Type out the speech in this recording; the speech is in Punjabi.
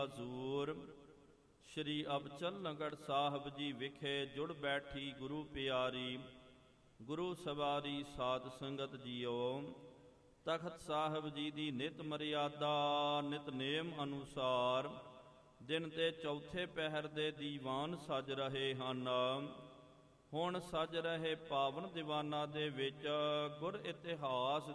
ਹਜ਼ੂਰ ਸ਼੍ਰੀ ਅਬਚਲਨਗੜ੍ਹ ਸਾਹਿਬ ਜੀ ਵਿਖੇ ਜੁੜ ਬੈਠੀ ਗੁਰੂ ਪਿਆਰੀ ਗੁਰੂ ਸਵਾਰੀ ਸਾਧ ਸੰਗਤ ਜੀਓ। ਤਖਤ ਸਾਹਿਬ ਜੀ ਦੀ ਨਿਤ ਮਰਿਆਦਾ ਨਿਤਨੇਮ ਅਨੁਸਾਰ ਦਿਨ ਦੇ ਚੌਥੇ ਪਹਿਰ ਦੇ ਦੀਵਾਨ ਸਜ ਰਹੇ ਹਨ। ਹੁਣ ਸਜ ਰਹੇ ਪਾਵਨ ਦੀਵਾਨਾਂ ਦੇ ਵਿੱਚ ਗੁਰ ਇਤਿਹਾਸ